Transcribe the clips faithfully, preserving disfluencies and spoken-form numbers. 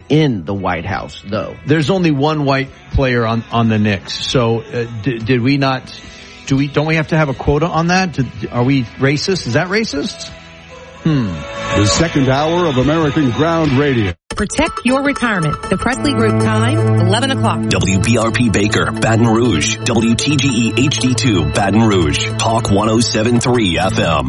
in the White House, though. There's only one white player on, on the Knicks. So uh, did, did we not, do we, don't we have to have a quota on that? Did, are we racist? Is that racist? Hmm. The second hour of American Ground Radio. Protect your retirement. The Presley Group time, eleven o'clock. W B R P Baker, Baton Rouge. W T G E H D two, Baton Rouge. Talk one oh seven point three F M.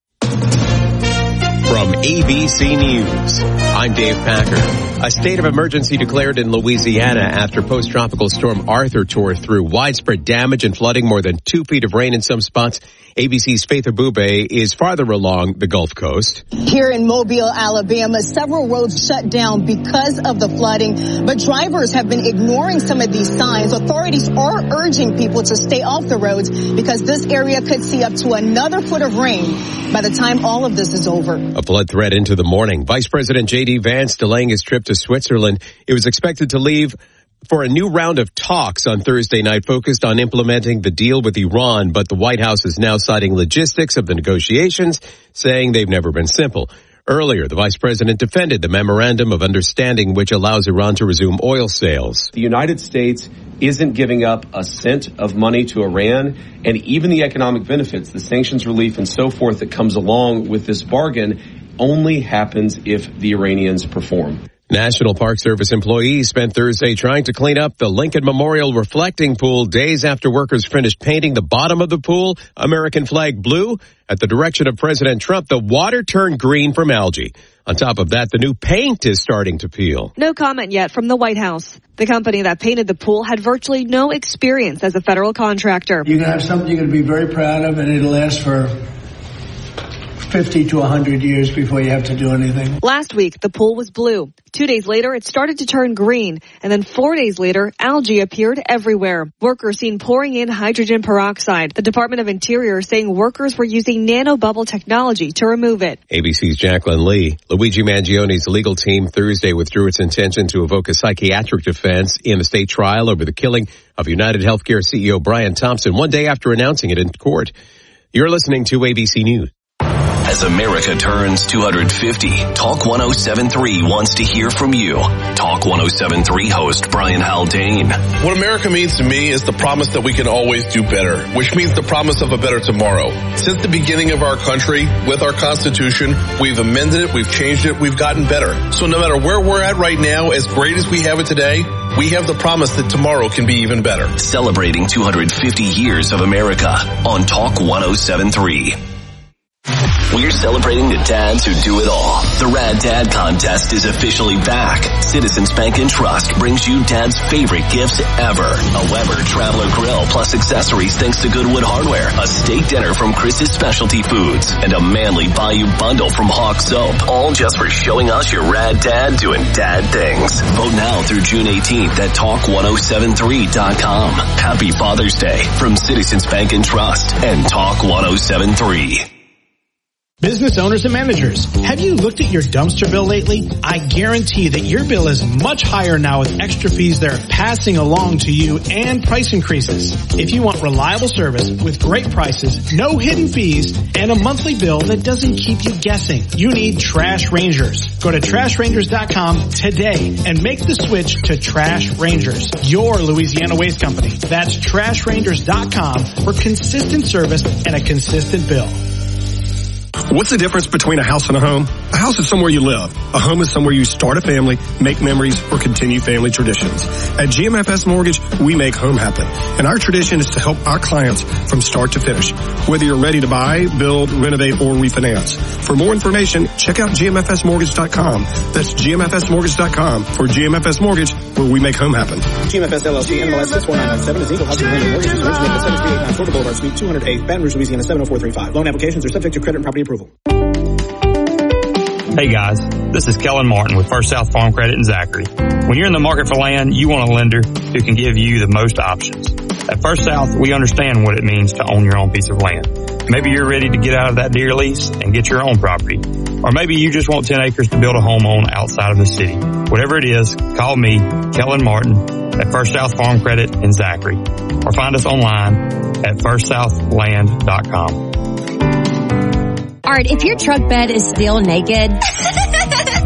From A B C News, I'm Dave Packer. A state of emergency declared in Louisiana after post-tropical storm Arthur tore through. Widespread damage and flooding, more than two feet of rain in some spots. A B C's Faith Abube is farther along the Gulf Coast. Here in Mobile, Alabama, several roads shut down because of the flooding, but drivers have been ignoring some of these signs. Authorities are urging people to stay off the roads because this area could see up to another foot of rain by the time all of this is over. A flood threat into the morning. Vice President J D Vance delaying his trip to Switzerland. It was expected to leave for a new round of talks on Thursday night focused on implementing the deal with Iran, but the White House is now citing logistics of the negotiations, saying they've never been simple. Earlier, the vice president defended the memorandum of understanding which allows Iran to resume oil sales. The United States isn't giving up a cent of money to Iran, and even the economic benefits, the sanctions relief and so forth that comes along with this bargain only happens if the Iranians perform. National Park Service employees spent Thursday trying to clean up the Lincoln Memorial reflecting pool days after workers finished painting the bottom of the pool American flag blue. At the direction of President Trump, the water turned green from algae. On top of that, the new paint is starting to peel. No comment yet from the White House. The company that painted the pool had virtually no experience as a federal contractor. You're going to have something you're going to be very proud of, and it'll last for fifty to one hundred years before you have to do anything. Last week, the pool was blue. Two days later, it started to turn green. And then four days later, algae appeared everywhere. Workers seen pouring in hydrogen peroxide. The Department of Interior saying workers were using nanobubble technology to remove it. A B C's Jacqueline Lee. Luigi Mangione's legal team Thursday withdrew its intention to evoke a psychiatric defense in the state trial over the killing of United Healthcare C E O Brian Thompson, one day after announcing it in court. You're listening to A B C News. As America turns two hundred fifty, Talk one oh seven point three wants to hear from you. Talk one oh seven point three host Brian Haldane. What America means to me is the promise that we can always do better, which means the promise of a better tomorrow. Since the beginning of our country, with our Constitution, we've amended it, we've changed it, we've gotten better. So no matter where we're at right now, as great as we have it today, we have the promise that tomorrow can be even better. Celebrating two hundred fifty years of America on Talk one oh seven point three. We're celebrating the dads who do it all. The Rad Dad Contest is officially back. Citizens Bank and Trust brings you Dad's favorite gifts ever. A Weber Traveler Grill plus accessories thanks to Goodwood Hardware. A steak dinner from Chris's Specialty Foods. And a manly Bayou bundle from Hawk Soap. All just for showing us your Rad Dad doing dad things. Vote now through June eighteenth at talk one oh seven three dot com. Happy Father's Day from Citizens Bank and Trust and Talk one oh seven point three. Business owners and managers, have you looked at your dumpster bill lately? I guarantee that your bill is much higher now with extra fees that are passing along to you and price increases. If you want reliable service with great prices, no hidden fees, and a monthly bill that doesn't keep you guessing, you need Trash Rangers. Go to trash rangers dot com today and make the switch to Trash Rangers, your Louisiana waste company. That's trash rangers dot com for consistent service and a consistent bill. What's the difference between a house and a home? A house is somewhere you live. A home is somewhere you start a family, make memories, or continue family traditions. At G M F S Mortgage, we make home happen. And our tradition is to help our clients from start to finish, whether you're ready to buy, build, renovate, or refinance. For more information, check out G M F S mortgage dot com. That's G M F S mortgage dot com for G M F S Mortgage, where we make home happen. G M F S L L C, N M L S six four nine nine seven is equal housing lender mortgages originated at seven three eight nine Florida Boulevard, Suite two oh eight, Baton Rouge, Louisiana seven oh four three five. Loan applications are subject to credit and property approval. Hey guys, this is Kellen Martin with First South Farm Credit in Zachary. When you're in the market for land, you want a lender who can give you the most options. At First South, we understand what it means to own your own piece of land. Maybe you're ready to get out of that deer lease and get your own property. Or maybe you just want ten acres to build a home on outside of the city. Whatever it is, call me, Kellen Martin, at First South Farm Credit in Zachary. Or find us online at first south land dot com. Art, if your truck bed is still naked,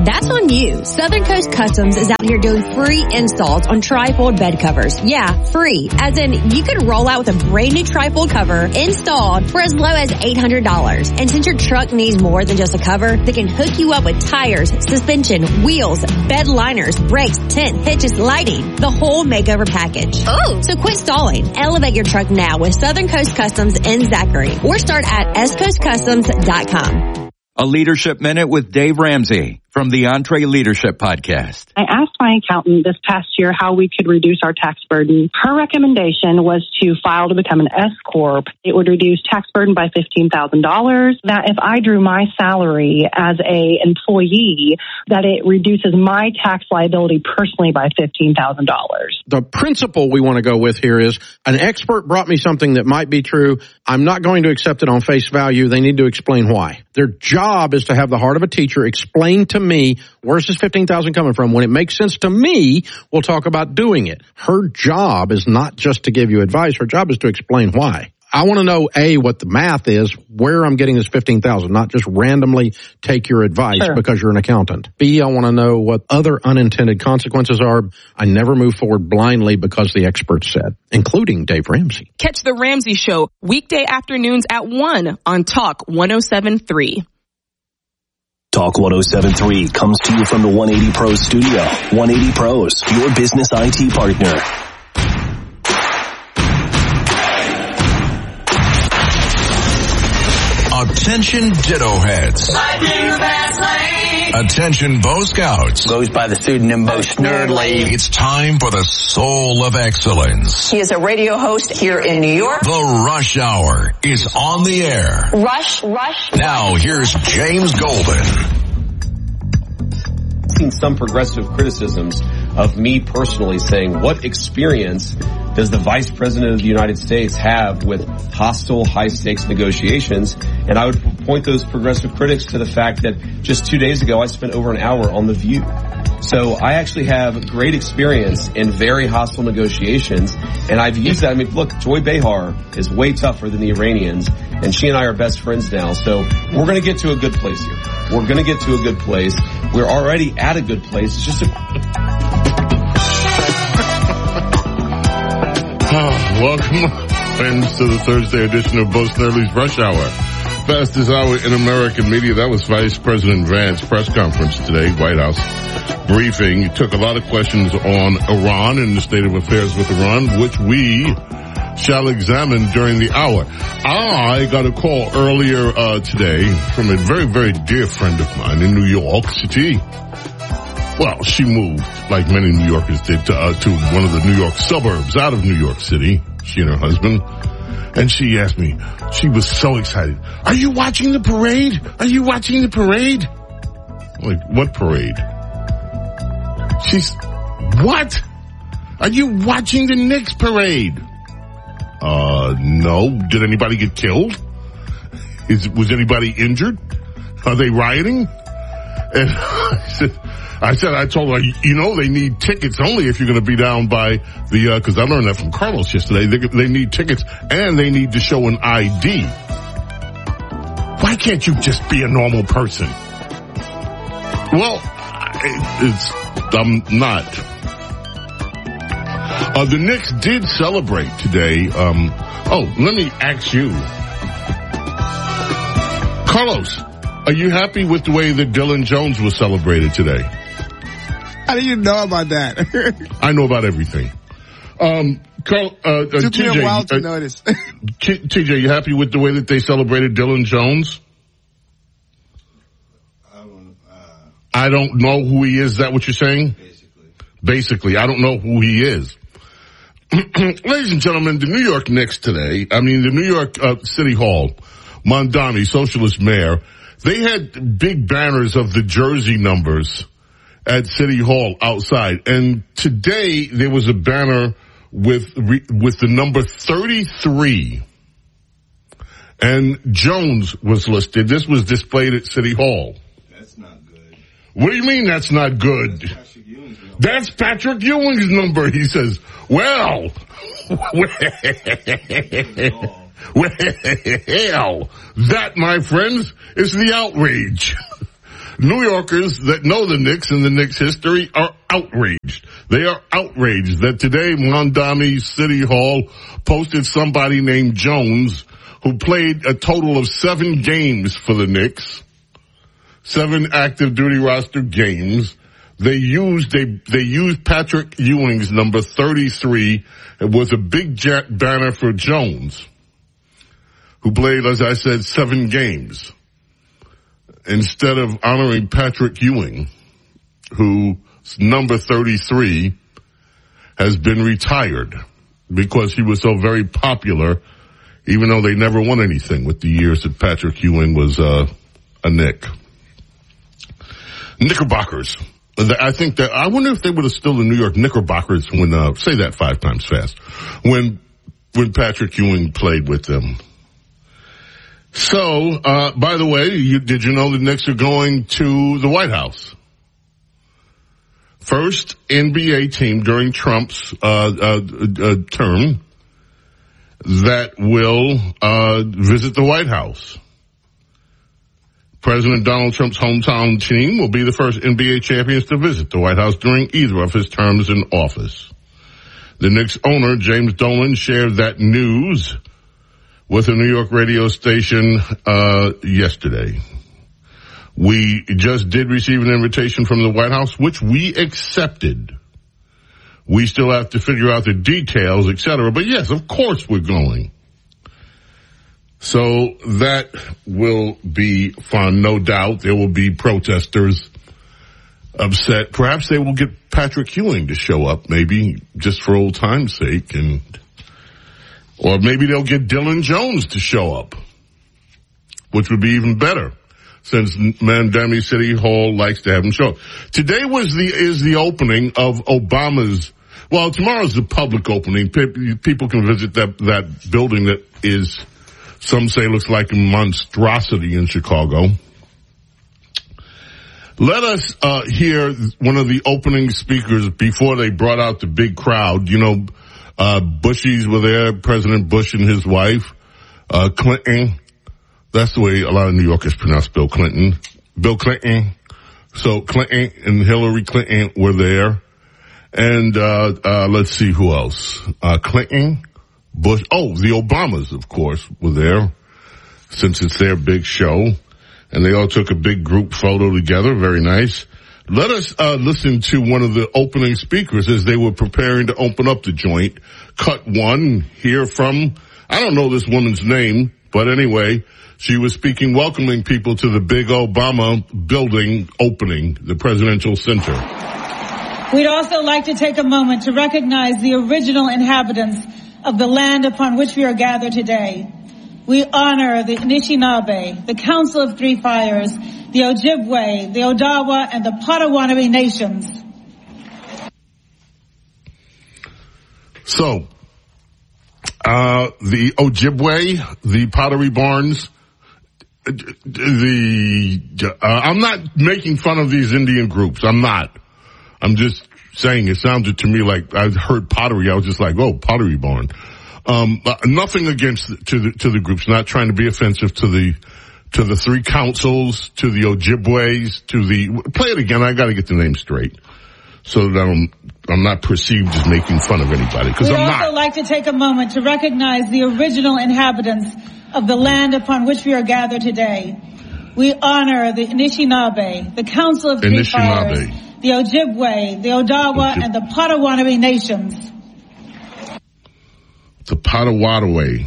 That's on you. Southern Coast Customs is out here doing free installs on trifold bed covers. Yeah, free. As in, you could roll out with a brand new trifold cover installed for as low as eight hundred dollars. And since your truck needs more than just a cover, they can hook you up with tires, suspension, wheels, bed liners, brakes, tent, hitches, lighting, the whole makeover package. Oh! So quit stalling. Elevate your truck now with Southern Coast Customs in Zachary or start at s coast customs dot com. A Leadership Minute with Dave Ramsey from the Entree Leadership Podcast. I asked my accountant this past year how we could reduce our tax burden. Her recommendation was to file to become an S Corp. It would reduce tax burden by fifteen thousand dollars. That if I drew my salary as a employee, that it reduces my tax liability personally by fifteen thousand dollars. The principle we want to go with here is an expert brought me something that might be true. I'm not going to accept it on face value. They need to explain why. Their job is to have the heart of a teacher. Explain to me, where's this fifteen thousand coming from? When it makes sense to me, we'll talk about doing it. Her job is not just to give you advice. Her job is to explain why. I want to know, A, what the math is, where I'm getting this fifteen thousand, not just randomly take your advice sure. because you're an accountant. B, I want to know what other unintended consequences are. I never move forward blindly because the expert said, including Dave Ramsey. Catch The Ramsey Show weekday afternoons at one on Talk one oh seven point three. Talk one oh seven point three comes to you from the one eighty Pros studio. one eighty Pros, your business I T partner. Attention Ditto Heads. Attention Bo Scouts. Goes by the pseudonym Bo Snerdley. It's time for the Soul of Excellence. He is a radio host here in New York. The Rush Hour is on the air. Rush, rush. Now here's James Golden. I've seen some progressive criticisms of me personally saying, what experience does the Vice President of the United States have with hostile, high-stakes negotiations? And I would point those progressive critics to the fact that just two days ago, I spent over an hour on The View. So I actually have great experience in very hostile negotiations, and I've used that. I mean, look, Joy Behar is way tougher than the Iranians, and she and I are best friends now. So we're going to get to a good place here. We're going to get to a good place. We're already at a good place. It's just a... Oh, welcome, friends, to the Thursday edition of Bo Snerdley's Rush Hour. Fastest hour in American media. That was Vice President Vance press conference today, White House briefing. He took a lot of questions on Iran and the state of affairs with Iran, which we shall examine during the hour. I got a call earlier uh, today from a very, very dear friend of mine in New York City. Well, she moved, like many New Yorkers did, to, uh, to one of the New York suburbs out of New York City, she and her husband. And she asked me, she was so excited, are you watching the parade? Are you watching the parade? I'm like, what parade? She's, what? Are you watching the Knicks parade? Uh, no. Did anybody get killed? Is, was anybody injured? Are they rioting? And I said, I said, I told her, you know, they need tickets only if you're going to be down by the, uh, cause I learned that from Carlos yesterday. They, they need tickets and they need to show an I D. Why can't you just be a normal person? Well, it's, I'm not. Uh, the Knicks did celebrate today. Um, oh, let me ask you. Carlos, are you happy with the way that Dylan Jones was celebrated today? How do you know about that? I know about everything. Um, Carl, uh, uh, Took T J, me a while to uh, notice. T J, you happy with the way that they celebrated Dylan Jones? I don't, uh, I don't know who he is. Is that what you're saying? Basically. Basically, I don't know who he is. Ladies and gentlemen, the New York Knicks today, I mean the New York uh, City Hall, Mondani, socialist mayor, they had big banners of the jersey numbers at City Hall outside. And today there was a banner with with the number thirty-three. And Jones was listed. This was displayed at City Hall. That's not good. What do you mean that's not good? That's Patrick Ewing's number. That's Patrick Ewing's number. He says, well, well, well, that, my friends, is the outrage. New Yorkers that know the Knicks and the Knicks history are outraged. They are outraged that today Mondami City Hall posted somebody named Jones who played a total of seven games for the Knicks, seven active duty roster games. They used they they used Patrick Ewing's number thirty-three. It was a big jet banner for Jones, who played, as I said, seven games, instead of honoring Patrick Ewing, whose number thirty-three has been retired because he was so very popular, even though they never won anything with the years that Patrick Ewing was uh, a Knick. Knickerbockers. I think that, I wonder if they were still the New York Knickerbockers when, uh, say that five times fast, when, when Patrick Ewing played with them. So, uh, by the way, you, did you know the Knicks are going to the White House? First N B A team during Trump's, uh, uh, uh term that will, uh, visit the White House. President Donald Trump's hometown team will be the first N B A champions to visit the White House during either of his terms in office. The Knicks owner, James Dolan, shared that news with a New York radio station uh yesterday. We just did receive an invitation from the White House, which we accepted. We still have to figure out the details, et cetera. But yes, of course we're going. So that will be fun, no doubt. There will be protesters upset. Perhaps they will get Patrick Ewing to show up, maybe just for old time's sake, and or maybe they'll get Dylan Jones to show up, which would be even better, since Mondami City Hall likes to have him show up. Today was the is the opening of Obama's. Well, tomorrow's the public opening. People can visit that that building that is, some say, looks like a monstrosity in Chicago. Let us uh hear one of the opening speakers before they brought out the big crowd. You know, uh Bushies were there, President Bush and his wife, uh Clinton. That's the way a lot of New Yorkers pronounce Bill Clinton. Bill Clinton. So Clinton and Hillary Clinton were there. And uh uh let's see who else. Uh Clinton, Bush, oh, the Obamas, of course, were there, since it's their big show. And they all took a big group photo together. Very nice. Let us uh listen to one of the opening speakers as they were preparing to open up the joint. Cut one, hear from, I don't know this woman's name, but anyway, she was speaking, welcoming people to the big Obama building opening, the presidential center. We'd also like to take a moment to recognize the original inhabitants of the land upon which we are gathered today. We honor the Anishinaabe, the Council of Three Fires, the Ojibwe, the Odawa, and the Potawatomi nations. So, uh, the Ojibwe, the Pottery Barns, the, uh, I'm not making fun of these Indian groups. I'm not. I'm just saying it sounded to me like I heard pottery. I was just like, oh, Pottery Barn. Um, uh, nothing against to the, to the groups, not trying to be offensive to the, to the three councils, to the Ojibways, to the, play it again. I gotta get the name straight so that I'm, I'm not perceived as making fun of anybody, because I'm not. We'd also like to take a moment to recognize the original inhabitants of the land upon which we are gathered today. We honor the Anishinaabe, the Council of Three Fires, the Ojibwe, the Odawa, Ojib- and the Potawatomi nations. The Potawatomi.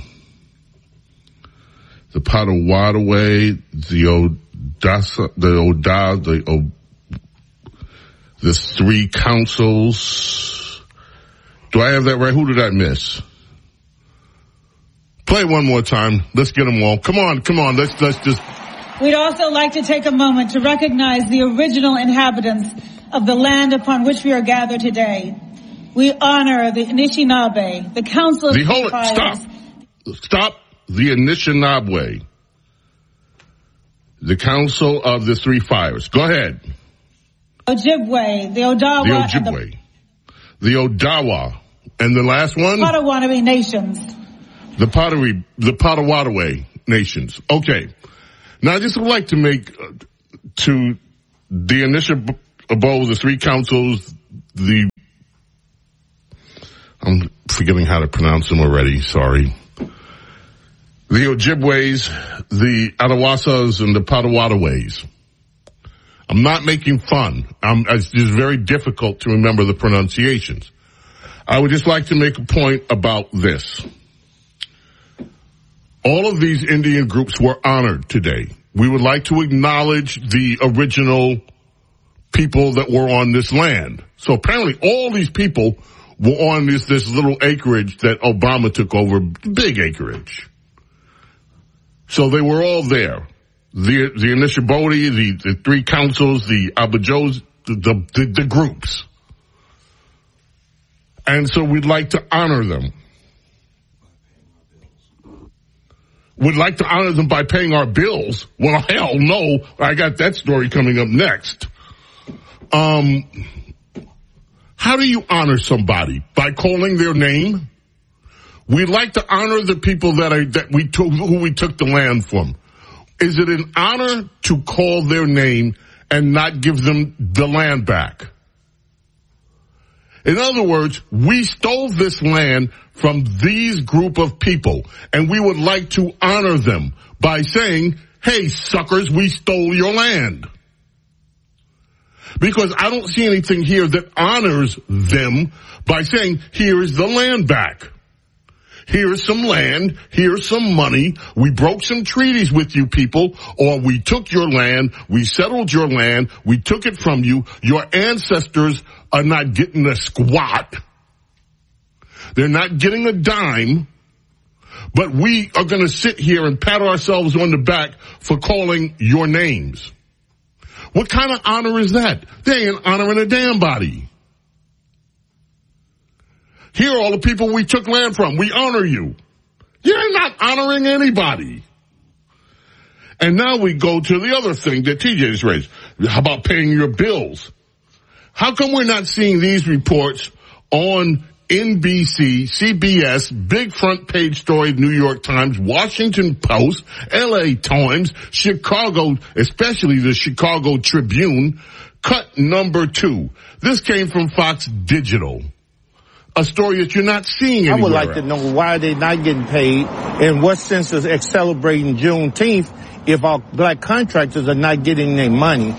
The Potawatomi, the Odasa, the Oda, the O, the three councils. Do I have that right? Who did I miss? Play one more time. Let's get them all. Come on, come on. Let's let's just. We'd also like to take a moment to recognize the original inhabitants of the land upon which we are gathered today. We honor the Anishinaabe, the Council of the Three whole, Fires. Stop. Stop. The Anishinaabe. The Council of the Three Fires. Go ahead. Ojibwe, the Odawa, the Ojibwe, and the, the Odawa, and the last one? Potawatomi nations. The Pottery, the Potawatomi nations. Okay. Now I just would like to make, uh, to the initial abode, the three councils, the, I'm forgetting how to pronounce them already, sorry. The Ojibways, the Adawasas, and the Potawatomis. I'm not making fun. I'm, it's just very difficult to remember the pronunciations. I would just like to make a point about this. All of these Indian groups were honored today. We would like to acknowledge the original people that were on this land. So apparently all these people were on this, this little acreage that Obama took over, big acreage. So they were all there. The, the Anishinaabe, the, the three councils, the Abajos, the, the, the, the groups. And so we'd like to honor them. We'd like to honor them by paying our bills. Well, hell no. I got that story coming up next. Um, how do you honor somebody? By calling their name? We'd like to honor the people that are, that we took, who we took the land from. Is it an honor to call their name and not give them the land back? In other words, we stole this land from these group of people, and we would like to honor them by saying, hey, suckers, we stole your land. Because I don't see anything here that honors them by saying, here is the land back. Here's some land, here's some money, we broke some treaties with you people, or we took your land, we settled your land, we took it from you, your ancestors are not getting a squat, they're not getting a dime, but we are going to sit here and pat ourselves on the back for calling your names. What kind of honor is that? They ain't honoring a damn body. Here are all the people we took land from. We honor you. You're not honoring anybody. And now we go to the other thing that T J just raised. How about paying your bills? How come we're not seeing these reports on N B C, C B S, big front page story, New York Times, Washington Post, L A Times, Chicago, especially the Chicago Tribune, cut number two. This came from Fox Digital. A story that you're not seeing anywhere I would like else. to know why they're not getting paid, and what sense is celebrating Juneteenth if our black contractors are not getting their money.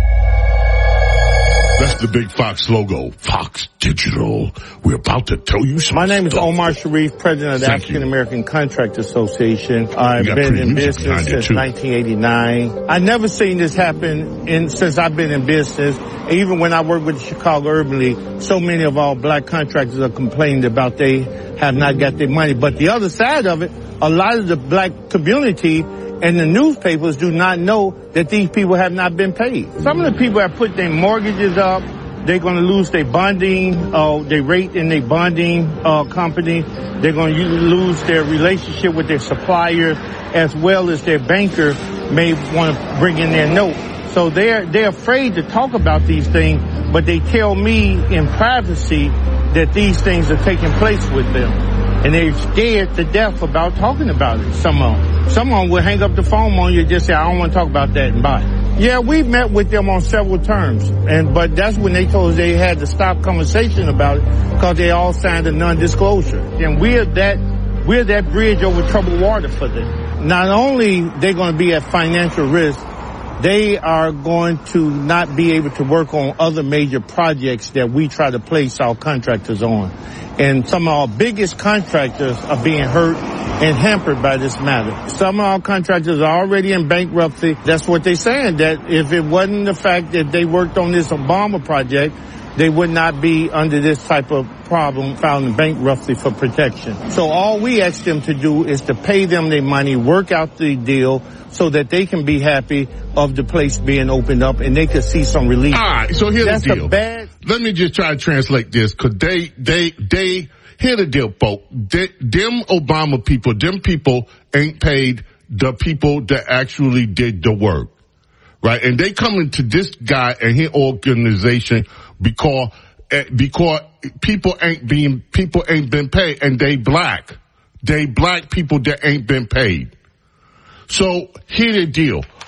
That's the big Fox logo. Fox Digital. We're about to tell you some My name is stuff. Omar Sharif, president of the Thank African American Contract Association. I've got been pretty in music business behind you, since too. nineteen eighty-nine. I never seen this happen in, since I've been in business. Even when I worked with the Chicago Urban League, so many of our black contractors are complaining about they have not got their money. But the other side of it, a lot of the black community and the newspapers do not know that these people have not been paid. Some of the people have put their mortgages up. They're going to lose their bonding, uh, their rate in their bonding uh, company. They're going to lose their relationship with their supplier, as well as their banker may want to bring in their note. So they're they're afraid to talk about these things, but they tell me in privacy that these things are taking place with them. And they're scared to death about talking about it, some of them. Some of them will hang up the phone on you and just say, I don't want to talk about that, and bye. Yeah, we've met with them on several terms, and but that's when they told us they had to stop conversation about it because they all signed a non-disclosure. And we're that we're that bridge over troubled water for them. Not only they're going to be at financial risk, they are going to not be able to work on other major projects that we try to place our contractors on. And some of our biggest contractors are being hurt and hampered by this matter. Some of our contractors are already in bankruptcy. That's what they're saying, that if it wasn't the fact that they worked on this Obama project, they would not be under this type of problem, filing bankruptcy for protection. So all we ask them to do is to pay them their money, work out the deal so that they can be happy of the place being opened up and they can see some relief. All right, so here's That's the deal. A bad... Let me just try to translate this, because they, they, they, here's the deal, folks. They, them Obama people, them people ain't paid the people that actually did the work. Right? And they come into this guy and his organization because, because people ain't being, people ain't been paid, and they black. They black people that ain't been paid. So here's the deal.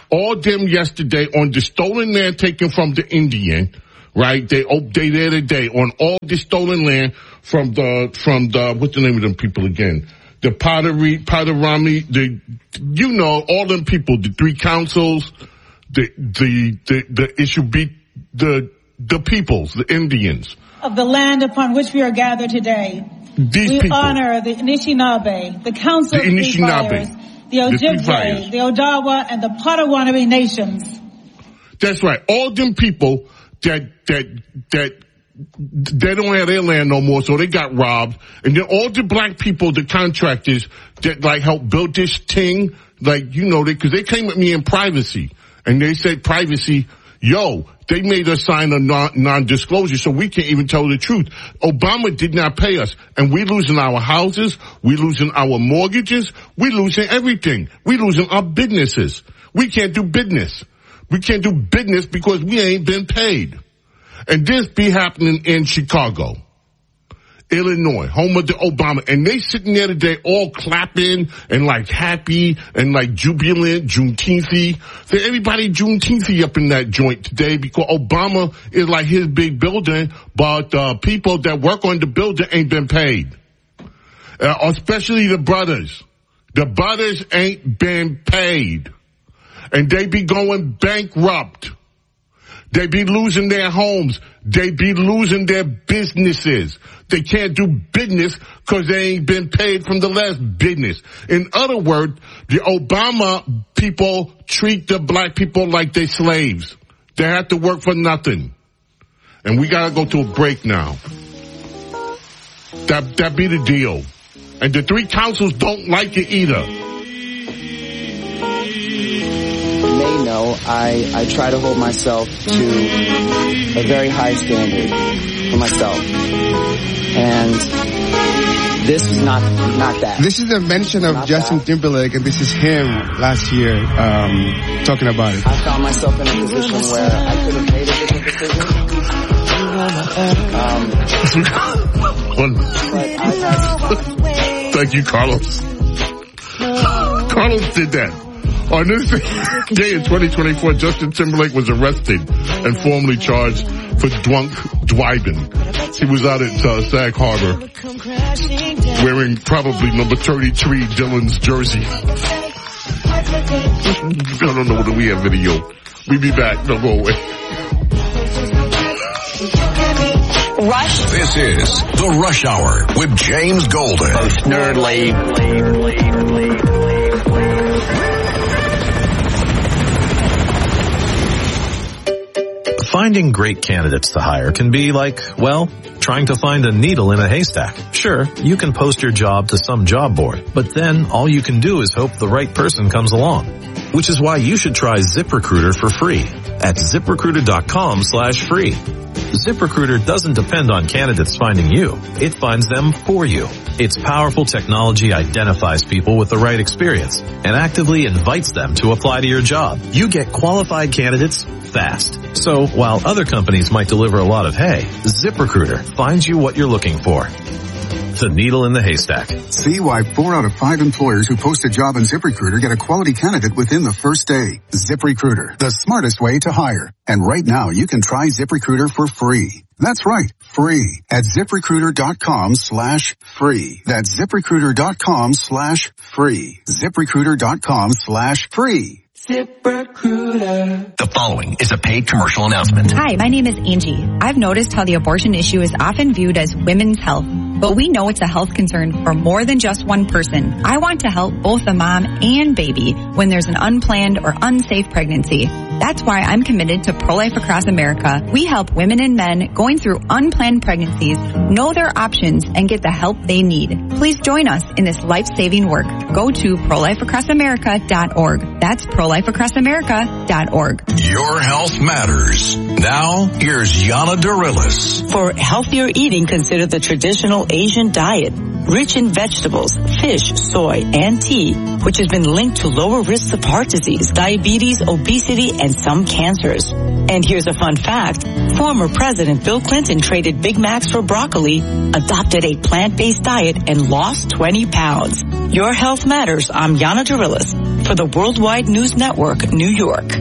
all them yesterday on the stolen land taken from the Indian, right? They, oh, they there today on all the stolen land from the, from the, what's the name of them people again? The Pottery, Potterami, the, you know, all them people, the three councils, the, the, the, the, it should be the, the peoples, the Indians. Of the land upon which we are gathered today. These we people. honor the Anishinaabe, the Council The of Three Anishinaabe. Fires, the Ojibwe, the Odawa, and the Potawatomi nations. That's right. All them people that, that, that, they don't have their land no more, so they got robbed. And then all the black people, the contractors that like helped build this thing, like, you know, they, cause they came with me in privacy and they said privacy, yo, they made us sign a non, non-disclosure so we can't even tell the truth. Obama did not pay us and we losing our houses, we losing our mortgages, we losing everything. We losing our businesses. We can't do business. We can't do business because we ain't been paid. And this be happening in Chicago, Illinois, home of the Obama. And they sitting there today all clapping and like happy and like jubilant, Juneteenth-y. So everybody Juneteenth-y up in that joint today because Obama is like his big building, but uh people that work on the building ain't been paid. Uh, especially the brothers. The brothers ain't been paid. And they be going bankrupt. They be losing their homes. They be losing their businesses. They can't do business because they ain't been paid from the last business. In other words, the Obama people treat the black people like they slaves. They have to work for nothing. And we gotta go to a break now. That, that be the deal. And the three councils don't like it either. May know, I, I try to hold myself to a very high standard for myself. And this is not, not that. This is a mention of not Justin that. Timberlake, and this is him last year, um, talking about it. I found myself in a position where I could have made a different decision. Um, Thank you, Carlos. Carlos did that. On this day in twenty twenty-four, Justin Timberlake was arrested and formally charged for drunk driving. He was out at uh, Sag Harbor wearing probably number thirty-three Dylan's jersey. I don't know whether we have video. We'll be back. Don't go away. Rush. This is The Rush Hour with James Golden. Most nerdly. Finding great candidates to hire can be like, well, trying to find a needle in a haystack. Sure, you can post your job to some job board, but then all you can do is hope the right person comes along. Which is why you should try ZipRecruiter for free at ZipRecruiter.com slash free. ZipRecruiter doesn't depend on candidates finding you. It finds them for you. Its powerful technology identifies people with the right experience and actively invites them to apply to your job. You get qualified candidates fast. So while other companies might deliver a lot of hay, ZipRecruiter finds you what you're looking for. The needle in the haystack. See why four out of five employers who post a job on ZipRecruiter get a quality candidate within the first day. ZipRecruiter, the smartest way to hire. And right now you can try ZipRecruiter for free. That's right, free at ZipRecruiter.com slash free. That's ZipRecruiter.com slash free. ZipRecruiter.com slash free. ZipRecruiter. The following is a paid commercial announcement. Hi, my name is Angie. I've noticed how the abortion issue is often viewed as women's health, but we know it's a health concern for more than just one person. I want to help both the mom and baby when there's an unplanned or unsafe pregnancy. That's why I'm committed to Pro-Life Across America. We help women and men going through unplanned pregnancies know their options and get the help they need. Please join us in this life-saving work. Go to pro life across america dot org. That's pro life across america dot org. Your health matters. Now, here's Yana Darilis. For healthier eating, consider the traditional Asian diet, rich in vegetables, fish, soy, and tea, which has been linked to lower risks of heart disease, diabetes, obesity, and some cancers. And here's a fun fact. Former President Bill Clinton traded Big Macs for broccoli, adopted a plant-based diet, and lost twenty pounds. Your health matters. I'm Yana Darilis. for the Worldwide News Network, New York.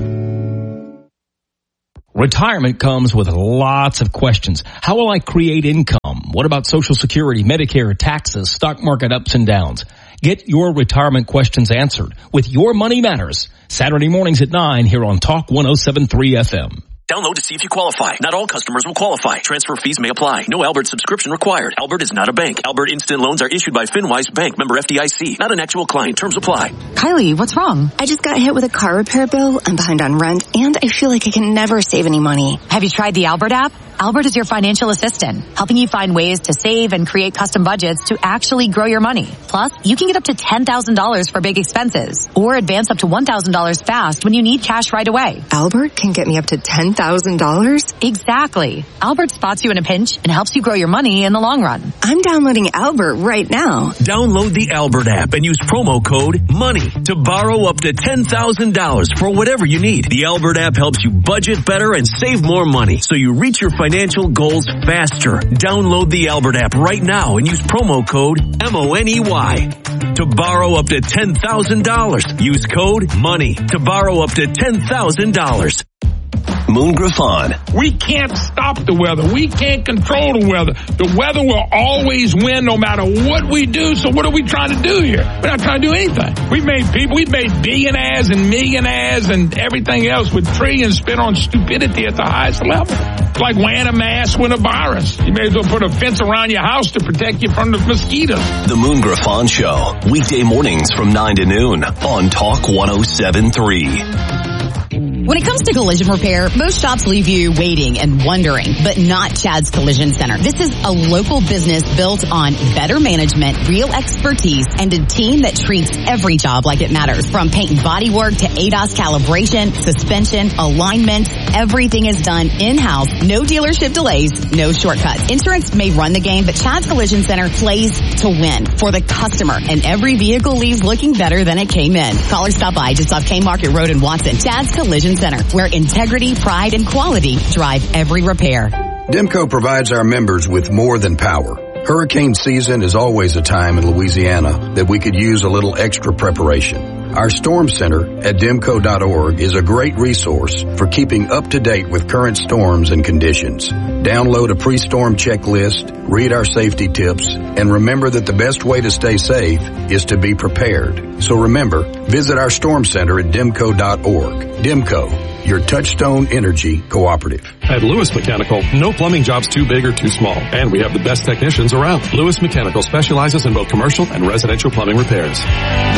Retirement comes with lots of questions. How will I create income? What about Social Security, Medicare, taxes, stock market ups and downs? Get your retirement questions answered with Your Money Matters. Saturday mornings at nine here on Talk one oh seven point three F M. Download to see if you qualify. Not all customers will qualify. Transfer fees may apply. No Albert subscription required. Albert is not a bank. Albert Instant Loans are issued by FinWise Bank, member F D I C. Not an actual client. Terms apply. Kylie, what's wrong? I just got hit with a car repair bill. I'm behind on rent, and I feel like I can never save any money. Have you tried the Albert app? Albert is your financial assistant, helping you find ways to save and create custom budgets to actually grow your money. Plus, you can get up to ten thousand dollars for big expenses, or advance up to one thousand dollars fast when you need cash right away. Albert can get me up to ten thousand dollars? Exactly. Albert spots you in a pinch and helps you grow your money in the long run. I'm downloading Albert right now. Download the Albert app and use promo code MONEY to borrow up to ten thousand dollars for whatever you need. The Albert app helps you budget better and save more money, so you reach your financial goals faster. Download the Albert app right now and use promo code M O N E Y to borrow up to ten thousand dollars. Use code MONEY to borrow up to ten thousand dollars. Moon Griffon. We can't stop the weather. We can't control the weather. The weather will always win no matter what we do. So what are we trying to do here? We're not trying to do anything. We've made people, we've made billionaires and millionaires and everything else with trillions spent on stupidity at the highest level. It's like wearing a mask with a virus. You may as well put a fence around your house to protect you from the mosquitoes. The Moon Griffon Show. Weekday mornings from nine to noon on Talk one oh seven point three. When it comes to collision repair, most shops leave you waiting and wondering, but not Chad's Collision Center. This is a local business built on better management, real expertise, and a team that treats every job like it matters. From paint and body work to A D A S calibration, suspension, alignment, everything is done in-house. No dealership delays, no shortcuts. Insurance may run the game, but Chad's Collision Center plays to win for the customer, and every vehicle leaves looking better than it came in. Call or stop by just off K Market Road in Watson. Chad's Collision Center, where integrity, pride, and quality drive every repair. Demco provides our members with more than power. Hurricane season is always a time in Louisiana that we could use a little extra preparation. Our Storm Center at demco dot org is a great resource for keeping up to date with current storms and conditions. Download a pre-storm checklist, read our safety tips, and remember that the best way to stay safe is to be prepared. So remember, visit our Storm Center at demco dot org. Demco, your Touchstone Energy cooperative. At Lewis Mechanical, no plumbing job's too big or too small, and we have the best technicians around. Lewis Mechanical specializes in both commercial and residential plumbing repairs.